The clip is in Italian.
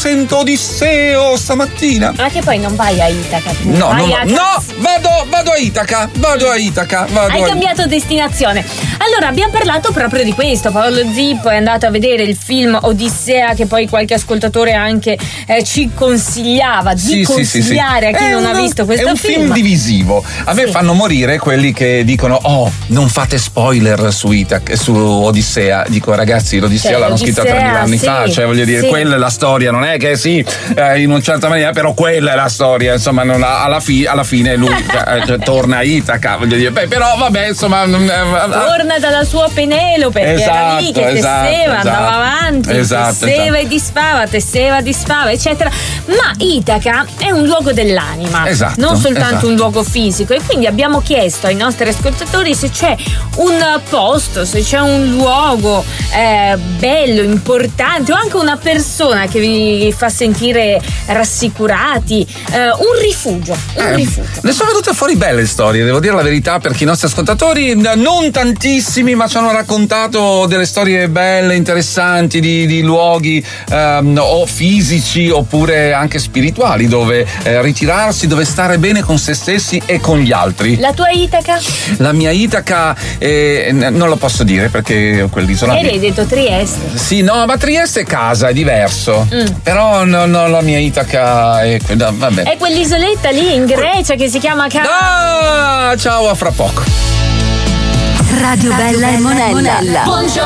sento Odisseo stamattina. Ma che poi non vai a Itaca? No, vado a Itaca. Hai cambiato destinazione. Allora, abbiamo parlato proprio di questo. Paolo Zippo è andato a vedere il film Odissea, che poi qualche ascoltatore anche ci consigliava di consigliare a chi non ha visto questo film. È un film divisivo. A me fanno morire quelli che dicono: oh, non fate spoiler su Odissea. Dico, ragazzi, l'Odissea l'hanno scritta 3000 anni fa, cioè voglio dire, quella è la storia, non è che in una certa maniera, però quella è la storia, insomma, alla fine lui torna a Itaca, voglio dire, però vabbè, insomma, torna dalla sua Penelope, che era lì, che tesseva, andava avanti, tesseva, disfava, eccetera. Ma Itaca è un luogo dell'anima, non soltanto un luogo fisico, e quindi abbiamo chiesto ai nostri ascoltatori se c'è un posto, se c'è un luogo bello, importante, o anche una persona che vi fa sentire rassicurati, un rifugio. Ne sono venute fuori belle storie, devo dire la verità, perché i nostri ascoltatori, non tantissimi, ma ci hanno raccontato delle storie belle, interessanti, di luoghi o fisici oppure anche spirituali, dove ritirarsi, dove stare bene con se stessi e con gli altri. La tua Itaca? La mia Itaca non lo posso dire, perché quell'isola. Hai detto Trieste. Sì, no, ma Trieste è casa, è diverso. Però la mia Itaca è vabbè. È quell'isoletta lì in Grecia che si chiama ciao, a fra poco. Radio Bella e Monella. Buongiorno.